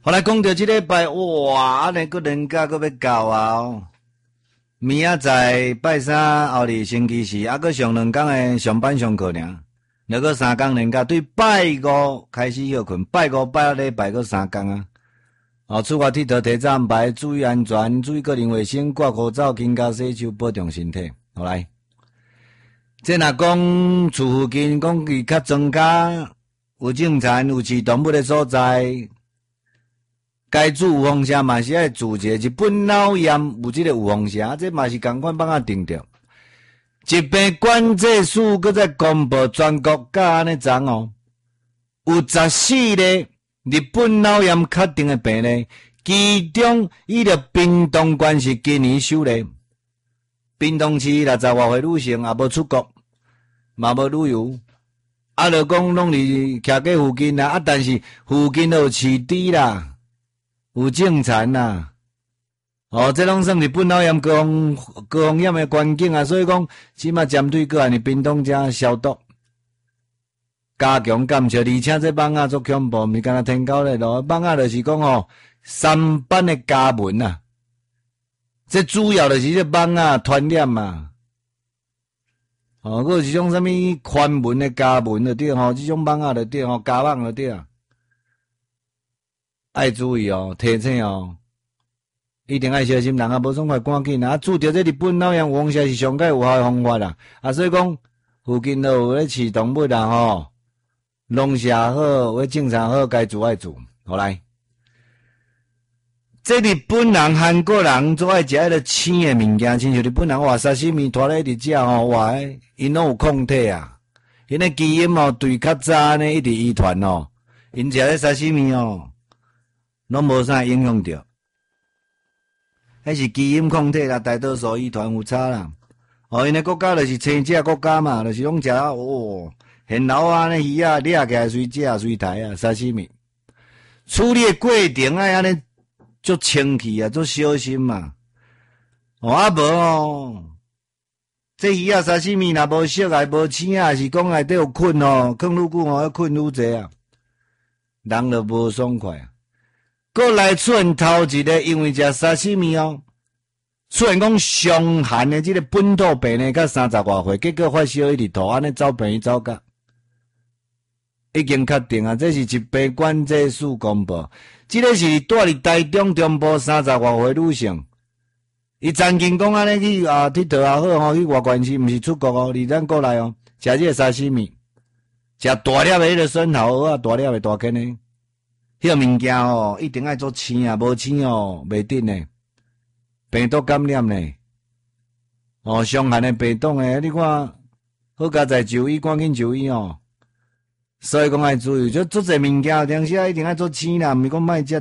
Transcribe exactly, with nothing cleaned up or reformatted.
后来讲到即礼拜，哇，安尼个年假个要到啊！明仔载拜三，后日星期四，还阁上两天诶上班上课尔，两个三天年假，对拜五开始休困，拜五拜到礼拜个三天啊！哦，出外佚佗提早安排，注意安全，注意个人卫生，挂口罩，勤加洗手，保重身体。好来，这若讲厝附近讲伊较庄稼有种田有饲动物诶所在。该住有风车嘛是爱住一个日本脑炎有即个有风车，这嘛是共款帮啊定着。疾病管制署搁在公布全国甲安尼涨哦，有十四个日本脑炎确定的病例，其中伊着屏东县是今年首例。屏东市六十外岁女性也无出国，嘛无旅游，啊，就讲拢伫徛喺附近啦，啊，但是附近都有市猪啦。有种田呐，哦，这拢算日本脑炎高风高风险的环境啊，所以讲起码针对个案的屏东遮消毒，加强监测，而且这网啊足恐怖，毋是干那天狗咧咯，网啊就是讲吼三班的家门啊，这主要就是这网啊传染嘛，哦，个是种什么宽门的家门就对吼，这种网啊就对吼，家网就对啊。爱注意哦，提醒哦，一定爱小心，人啊无爽快赶紧啊！注着这日本脑炎有风车是上界有效的方法啦，啊，所以讲附近都有咧饲动物啦吼，农舍好，或种田好，该做爱做。好来，这日本人、韩国人最爱食迄个青的物件，亲像日本人哇沙西米拖咧一直食吼，哇，因拢有抗体啊，因个基因哦对较早呢一直遗传哦，因食咧沙西米哦。拢无啥影响着，迄是基因抗体啦，大多数遗传有差啦。哦，因个国家就是青食国家嘛，就是拢食啊，哦，现老啊，尼鱼啊，掠起来随食随抬啊，沙西米。处理的过程啊，安尼足清气啊，足小心嘛。哦，啊无哦，这鱼啊，沙西米若无熟啊，无青啊，是讲内底有菌哦，放愈久哦，菌愈济啊，人就无爽快啊。过来出现头一个，因为食沙西米哦，出现讲伤寒的这个本土病呢，甲三十外岁，结果发烧一直吐，安尼走病走甲，已经确定啊，这是疾病管制署公布，这个是住伫台中中部三十外岁女性，伊曾经讲安尼去啊佚佗也好吼，去外县市，毋是出国哦，伫咱国内哦，食这个沙西米，食大粒的迄个生蚝蚵啊，大粒的大根的。迄个物件哦，一定爱做青啊，无青哦，袂得呢。病毒感染呢，哦，伤寒的病毒诶，你看，好佳在就医，赶紧就医哦。所以讲爱注意，就做这物件，有当时啊一定爱做青啦，毋是讲莫食。